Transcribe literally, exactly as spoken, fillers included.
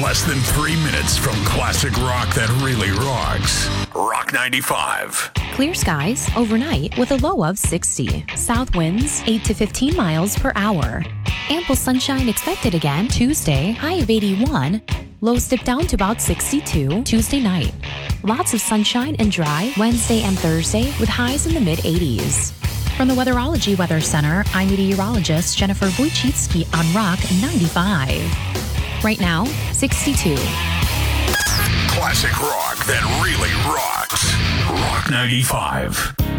less than three minutes from classic rock that really rocks. Rock ninety-five. Clear skies overnight with a low of sixty. South winds eight to fifteen miles per hour. Ample sunshine expected again Tuesday, high of eighty-one. Lows dip down to about sixty-two Tuesday night. Lots of sunshine and dry Wednesday and Thursday with highs in the mid-eighties. From the Weatherology Weather Center, I'm meteorologist Jennifer Wojcicki on Rock ninety-five. Right now, sixty-two. Classic rock that really rocks. Rock ninety-five.